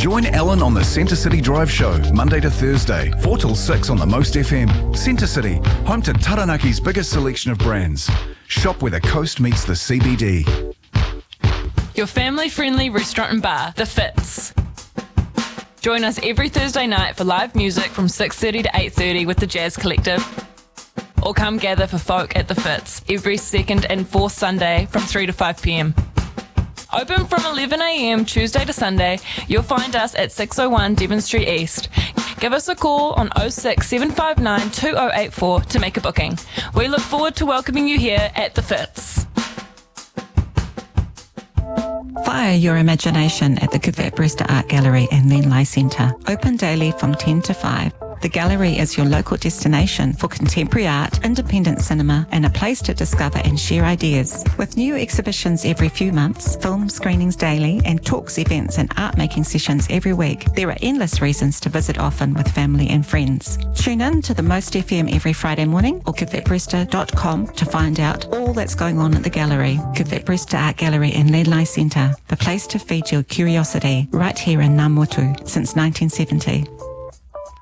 Join Ellen on the Centre City Drive Show, Monday to Thursday, 4 till 6 on the Most FM. Centre City, home to Taranaki's biggest selection of brands. Shop where the coast meets the CBD. Your family-friendly restaurant and bar, The Fitz. Join us every Thursday night for live music from 6:30 to 8:30 with the Jazz Collective. Or come gather for folk at The Fitz every second and fourth Sunday from 3 to 5 p.m. Open from 11 a.m. Tuesday to Sunday. You'll find us at 601 Devon Street East. Give us a call on 06 759 2084 to make a booking. We look forward to welcoming you here at The Fitz. Fire your imagination at the Kuvap Brewster Art Gallery and Lenlai Centre. Open daily from 10 to 5. The gallery is your local destination for contemporary art, independent cinema, and a place to discover and share ideas. With new exhibitions every few months, film screenings daily, and talks, events, and art-making sessions every week, there are endless reasons to visit often with family and friends. Tune in to the Most FM every Friday morning or kuvapbrewster.com to find out all that's going on at the gallery. Kuvap Brewster Art Gallery and Lenlai Centre, the place to feed your curiosity, right here in Ngā Motu since 1970.